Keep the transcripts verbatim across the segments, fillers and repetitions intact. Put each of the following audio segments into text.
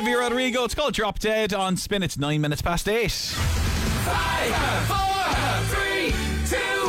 Olivia Rodrigo. It's called Drop Dead on Spin. It's nine minutes past eight. Five, four, three, two,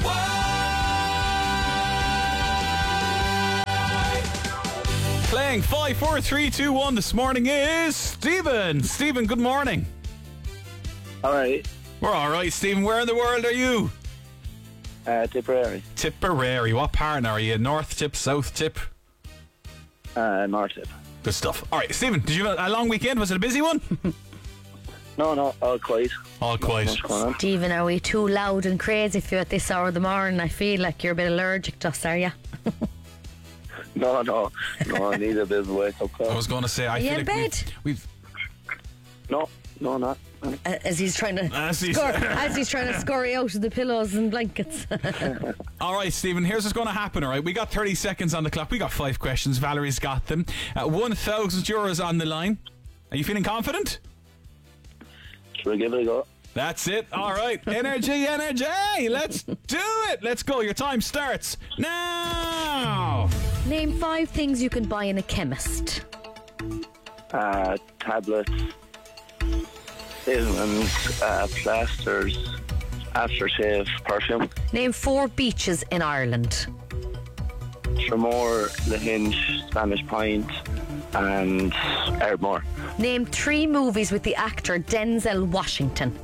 one. Playing five, four, three, two, one this morning is Stephen. Stephen, good morning. Alright. We're alright, Stephen. Where in the world are you? Uh, Tipperary. Tipperary. What part are you? North Tip, South Tip? Uh, North Tip. Good stuff. Alright, Stephen, did you have a long weekend? Was it a busy one? No, no, all quiet. All quiet. What's going on? Stephen, are we too loud and crazy for you at this hour of the morning? I feel like you're a bit allergic to us, are you? No, no, no, I need a bit of a wake up call. I was going to say, I Are you feel in like bed? we've... we've No, no, not. Uh, as he's trying to As he's- scur- as he's trying to scurry out of the pillows and blankets. Alright, Stephen, here's what's going to happen, alright? We got thirty seconds on the clock. We got five questions. Valerie's got them. Uh, one thousand euros on the line. Are you feeling confident? Should we give it a go? That's it. Alright. Energy, energy. Let's do it. Let's go. Your time starts now. Name five things you can buy in a chemist. Uh, tablets, vitamins, uh, plasters, aftershave, perfume. Name four beaches in Ireland. Tremor, The Hinge, Spanish Point, and Ardmore. Name three movies with the actor Denzel Washington.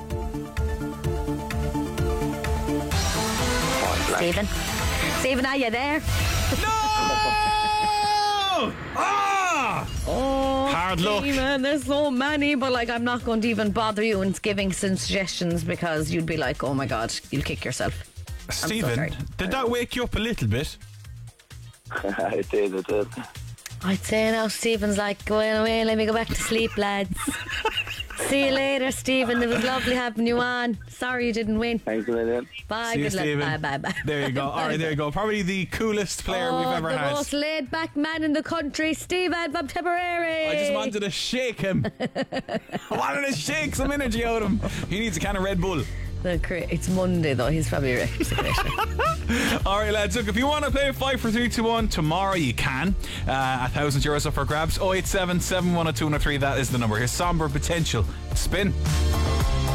Stephen. Stephen, are you there? Ah! Oh, Hard luck. Stephen, there's so many, but like I'm not going to even bother you and giving some suggestions because you'd be like, oh my god, you'll kick yourself. Stephen, sorry. did that wake you up a little bit? I did, I did. I'd say now Stephen's like, going away, let me go back to sleep, lads. See you later, Stephen. It was lovely having you on. Sorry you didn't win. Thanks a million. Bye, See you, good luck. Stephen. Bye, bye, bye. There you go. All right, there you go. Probably the coolest player oh, we've ever the had. most laid back man in the country, Stephen from Tipperary. I just wanted to shake him. I wanted to shake some energy out of him. He needs a can of Red Bull. The cra- It's Monday though, he's probably right. All right, lads. Look, if you want to play five for three, two, one tomorrow, you can. Uh, a thousand euros up for grabs. Oh eight seven seven one oh two one oh three. That is the number. Here's Somber Potential. Spin.